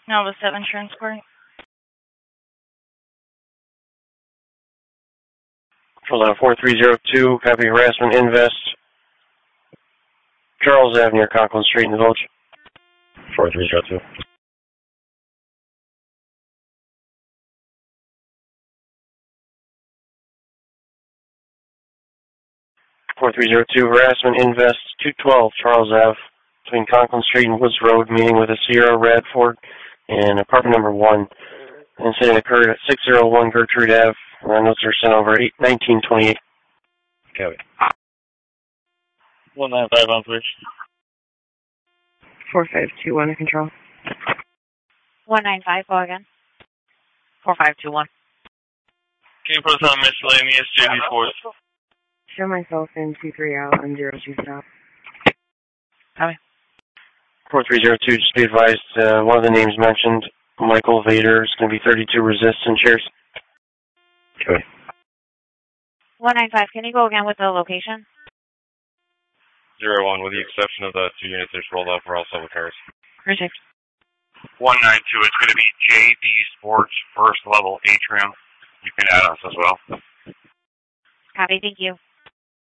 No, the 7 insurance court. Control 4302, copy harassment invest. Charles Avenue, Conklin Street in the Village. 4302. Harassment invest 212 Charles Ave between Conklin Street and Woods Road, meeting with a Sierra Radford and apartment number 1. Incident occurred at 601 Gertrude Ave. Notes are sent over 1928. Copy. 195 on please. 4521 to control. 195, go again. 4521. Can you put us on miscellaneous JD Sports? Show myself in 23 out and 02 stop. Copy. 4302, just be advised, one of the names mentioned, Michael Vader, is going to be 32 resistant chairs. Okay. 195, can you go again with the location? 01, with the exception of the 2 units that's rolled up, we're all with cars. Reject. 192, it's going to be JD Sports first level atrium. You can add us as well. Copy, thank you.